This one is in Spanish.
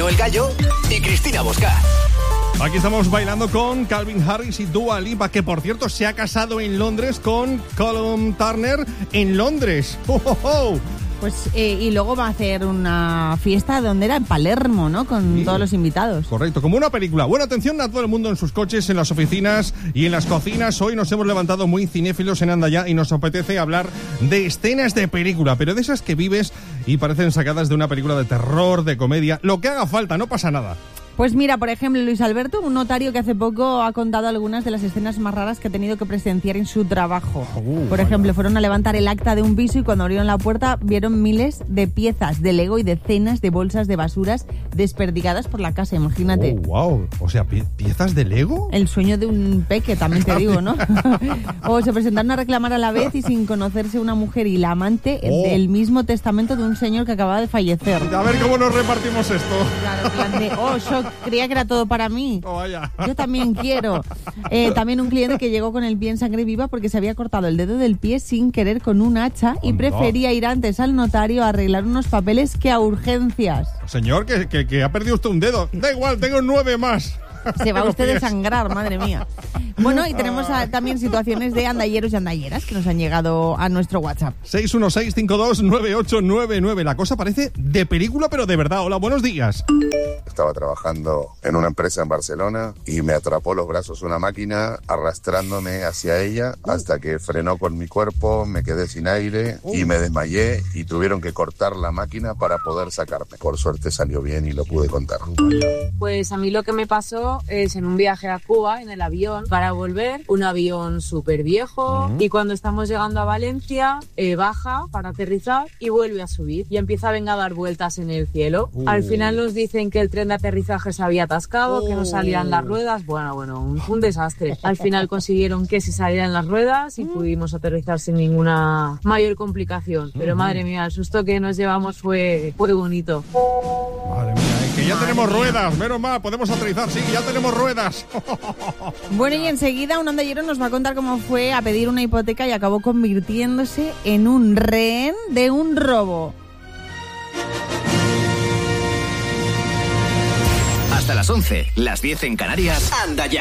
Manuel Gallo y Cristina Bosca. Aquí estamos bailando con Calvin Harris y Dua Lipa, que por cierto se ha casado en Londres con Callum Turner en Londres. ¡Oh, oh, oh! Pues y luego va a hacer una fiesta donde era en Palermo, ¿no? Con todos los invitados. Correcto, como una película. Buena atención a todo el mundo en sus coches, en las oficinas y en las cocinas. Hoy nos hemos levantado muy cinéfilos en Anda Ya y nos apetece hablar de escenas de película, pero de esas que vives y parecen sacadas de una película de terror, de comedia. Lo que haga falta, no pasa nada. Pues mira, por ejemplo, Luis Alberto, un notario que hace poco ha contado algunas de las escenas más raras que ha tenido que presenciar en su trabajo. Por ejemplo, fueron a levantar el acta de un piso y cuando abrieron la puerta vieron miles de piezas de Lego y decenas de bolsas de basuras desperdigadas por la casa, imagínate. Oh, wow. O sea, ¿piezas de Lego? El sueño de un peque, también te digo, ¿no? O se presentaron a reclamar a la vez y sin conocerse una mujer y la amante del mismo testamento de un señor que acababa de fallecer. A ver cómo nos repartimos esto. Claro, en plan de, shock. Creía que era todo para mí. Oh, vaya. Yo también quiero. También un cliente que llegó con el pie en sangre viva porque se había cortado el dedo del pie sin querer con un hacha y prefería ir antes al notario a arreglar unos papeles que a urgencias. Señor, que ha perdido usted un dedo. Da igual, tengo 9 más. Se va usted a desangrar, madre mía. Bueno, y tenemos también situaciones de andalleros y andalleras que nos han llegado a nuestro WhatsApp. 616-529899. La cosa parece de película, pero de verdad. Hola, buenos días. Estaba trabajando en una empresa en Barcelona y me atrapó los brazos una máquina arrastrándome hacia ella hasta que frenó con mi cuerpo, me quedé sin aire y me desmayé y tuvieron que cortar la máquina para poder sacarme. Por suerte salió bien y lo pude contar. Pues a mí lo que me pasó es en un viaje a Cuba, en el avión, para volver, un avión súper viejo, y cuando estamos llegando a Valencia, baja para aterrizar y vuelve a subir y empieza a dar vueltas en el cielo. Al final nos dicen que el tren de aterrizaje se había atascado, que no salían las ruedas, bueno, un desastre. Al final consiguieron que se salieran las ruedas y pudimos aterrizar sin ninguna mayor complicación, pero madre mía, el susto que nos llevamos fue bonito. Madre mía, que ya tenemos ruedas, menos mal, podemos aterrizar, sí, ya tenemos ruedas. Bueno, y enseguida un andallero nos va a contar cómo fue a pedir una hipoteca y acabó convirtiéndose en un rehén de un robo. Hasta las 11, las 10 en Canarias, Anda Ya.